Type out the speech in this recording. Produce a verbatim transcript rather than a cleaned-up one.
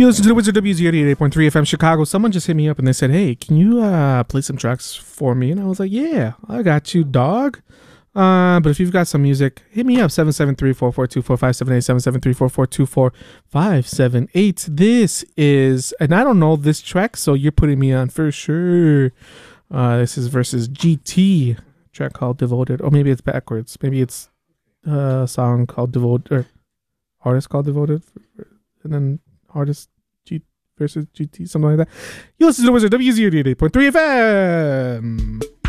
You listen to the Wizard W Z eighty-eight point three F M Chicago. Someone just hit me up and they said, hey, can you uh, play some tracks for me? And I was like, yeah, I got you, dog. Uh, but if you've got some music, hit me up, seven seven three, four four two, four five seven eight, seven seven three, four four two, four five seven eight. This is, and I don't know this track, so you're putting me on for sure. Uh, this is versus G T, track called Devoted. Or maybe it's backwards. Maybe it's a song called Devoted, or artist called Devoted, and then artist G versus G T, something like that. You listen to the Wizard W Z eighty-eight point three F M.